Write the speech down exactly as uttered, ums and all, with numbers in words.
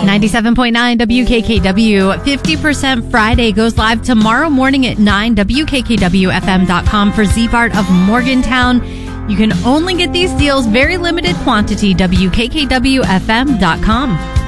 ninety-seven point nine W K K W. fifty percent Friday goes live tomorrow morning at nine, W K K W F M dot com for Z-Bart of Morgantown. You can only get these deals, very limited quantity, W K K W F M dot com.